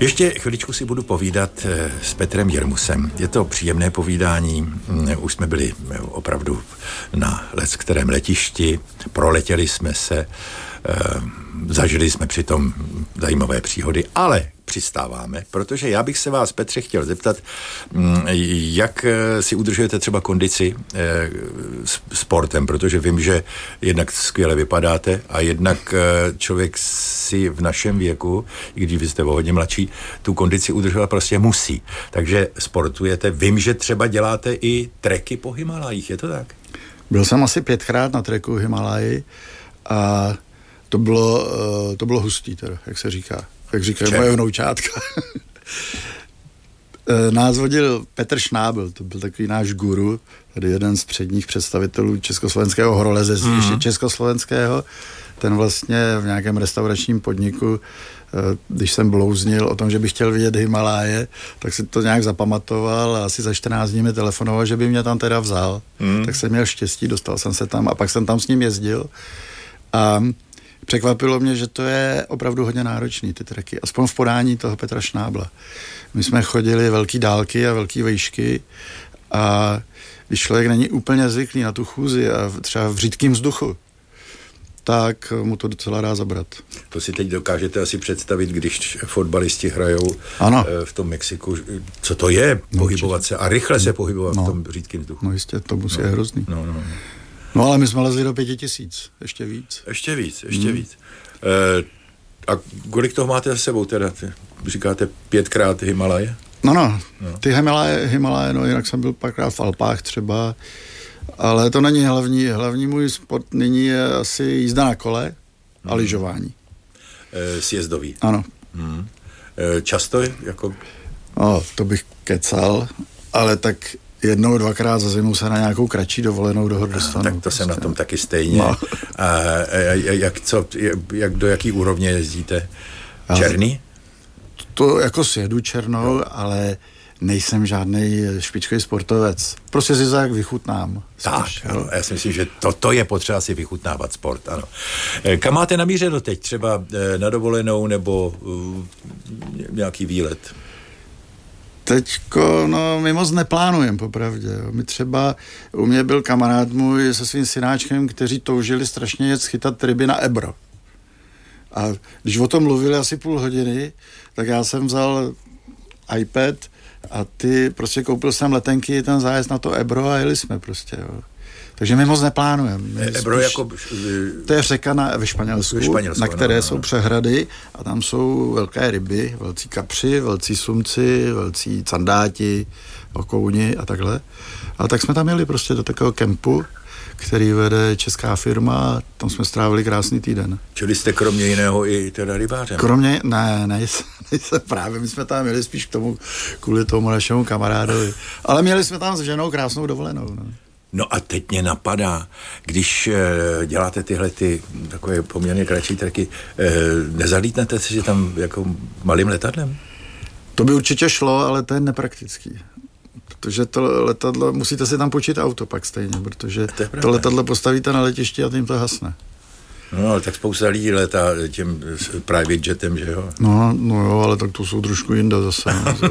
Ještě chviličku si budu povídat s Petrem Jirmusem. Je to příjemné povídání. Už jsme byli opravdu na leckterém letišti, proletěli jsme se, zažili jsme přitom zajímavé příhody, ale přistáváme, protože já bych se vás, Petře, chtěl zeptat, jak si udržujete třeba kondici sportem, protože vím, že jednak skvěle vypadáte a jednak člověk si v našem věku, i když vy jste o hodně mladší, tu kondici udržovat prostě musí. Takže sportujete. Vím, že třeba děláte i treky po Himalajích, je to tak? Byl jsem asi 5krát na treku Himalaji a to bylo hustý teda, jak se říká. Jak říkají moje vnoučátka. Nás vodil Petr Šnábl, to byl takový náš guru, tady jeden z předních představitelů československého horolezectví, ještě československého. Ten vlastně v nějakém restauračním podniku, když jsem blouznil o tom, že bych chtěl vidět Himaláje, tak si to nějak zapamatoval a asi za 14 dní mi telefonoval, že by mě tam teda vzal. Tak jsem měl štěstí, dostal jsem se tam a pak jsem tam s ním jezdil. A překvapilo mě, že to je opravdu hodně náročný, ty treky. Aspoň v podání toho Petra Šnábla. My jsme chodili velký dálky a velký vejšky a když člověk není úplně zvyklý na tu chůzi a třeba v řídkém vzduchu, tak mu to docela dá zabrat. To si teď dokážete asi představit, když fotbalisti hrajou v tom Mexiku. Co to je pohybovat se a rychle se pohybovat v tom řídkém vzduchu? No jistě, to musí je hrozný. No ale my jsme lezli do 5000, ještě víc. Ještě víc. A kolik toho máte za sebou teda? Říkáte 5krát Himalaje? No, ty Himalaje, no jinak jsem byl párkrát v Alpách třeba, ale to není hlavní. Hlavní můj sport nyní je asi jízda na kole a lyžování. Sjezdový? Ano. Často jako? No, to bych kecal, ale tak 1-2krát za zimu se na nějakou kratší dovolenou do hor dostanu. Tak to jsem na tom taky stejně. No. Jak do jaký úrovně jezdíte? Černý? To jako sjedu černou, ale nejsem žádnej špičkový sportovec. Prostě si to jak vychutnám. Tak, ano, já si myslím, že to je potřeba si vychutnávat sport, ano. Kam máte namířeno teď? Třeba na dovolenou nebo nějaký výlet? Teďko, my moc neplánujeme, popravdě. U mě byl kamarád můj se svým synáčkem, kteří toužili strašně jet schytat ryby na Ebro. A když o tom mluvili asi půl hodiny, tak já jsem vzal iPad a prostě koupil jsem letenky, ten zájezd na to Ebro a jeli jsme prostě, jo. Takže my moc neplánujeme. Ebro jako... To je řeka ve Španělsku, na které jsou přehrady a tam jsou velké ryby, velcí kapři, velcí sumci, velcí candáti, okouni a takhle. A tak jsme tam jeli prostě do takového kempu, který vede česká firma a tam jsme strávili krásný týden. Čili jste kromě jiného i teda rybářem? Nejsem právě, my jsme tam jeli spíš kvůli tomu našemu kamarádovi. Ale měli jsme tam s ženou krásnou dovolenou. No a teď mě napadá, když děláte tyhle takové poměrně kratší treky, nezalítnete si tam jako malým letadlem? To by určitě šlo, ale to je nepraktický. Protože to letadlo, musíte si tam počít auto pak stejně, protože to letadlo postavíte na letišti a tím to hasne. No, ale tak spousta lidí letá tím private jetem, že jo? No jo, ale tak to jsou trošku jinde zase.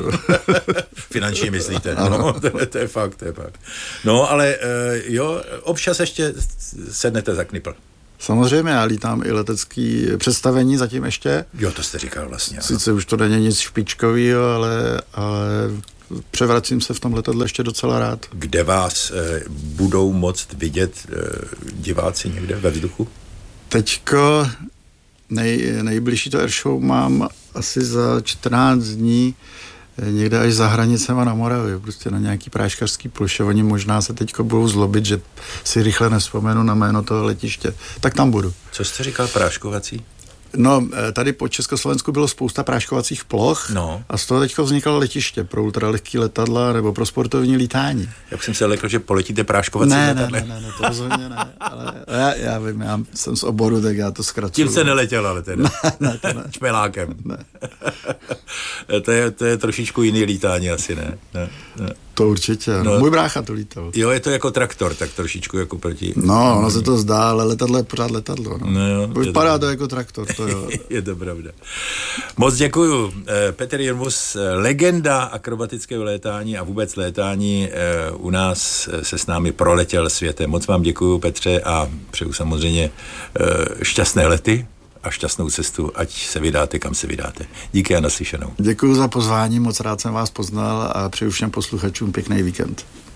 Finančně myslíte? No, to je fakt. No, ale jo, občas ještě sednete za knipl. Samozřejmě, já lítám i letecký představení zatím ještě. Jo, to jste říkal vlastně. Sice už to není nic špičkovýho, ale převracím se v tom letadle ještě docela rád. Kde vás budou moct vidět diváci někde ve vzduchu? Teďko nejbližší to airshow mám asi za 14 dní někde až za hranicema na Moravě, prostě na nějaký práškařský ploše. Oni možná se teďko budou zlobit, že si rychle nevzpomenu na jméno toho letiště. Tak tam budu. Co jste říkal, práškovací? No, tady po Československu bylo spousta práškovacích ploch a z toho teďko vznikalo letiště pro ultralehký letadla nebo pro sportovní lítání. Jak jsem se lekl, že poletíte práškovací letadle. Ne, to rozhodně ne. Ale já vím, já jsem z oboru, tak já to zkracuju. Tím se neletěl, ale teda. Ne. Čmelákem. Ne. To je trošičku jiný lítání asi, ne? To určitě. No. Můj brácha to lítal. Jo, je to jako traktor, tak trošičku jako proti... No, ono se to zdá, ale letadlo je pořád letadlo. No jo, vypadá to jako traktor, to jo. Je to pravda. Moc děkuju. Petr Jirmus, legenda akrobatického létání a vůbec létání u nás se s námi proletěl světem. Moc vám děkuju, Petře, a přeju samozřejmě šťastné lety a šťastnou cestu, ať se vydáte, kam se vydáte. Díky a naslyšenou. Děkuji za pozvání, moc rád jsem vás poznal a přeju všem posluchačům pěkný víkend.